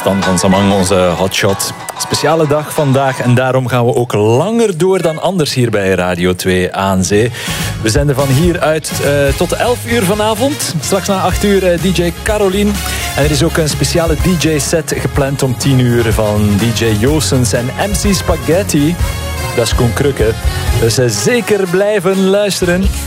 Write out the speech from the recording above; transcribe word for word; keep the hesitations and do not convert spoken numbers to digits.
Stan van Samang, onze hotshot. Speciale dag vandaag en daarom gaan we ook langer door dan anders hier bij Radio twee aan Zee. We zenden van hier uit uh, tot elf uur vanavond. Straks na acht uur uh, D J Caroline. En er is ook een speciale D J-set gepland om tien uur van D J Joosens en M C Spaghetti. Dat is Koen Krukke. Dus uh, zeker blijven luisteren.